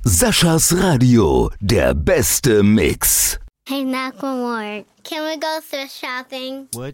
Saschas Radio, der beste Mix. Hey, Macklemore, can we go thrift shopping? What?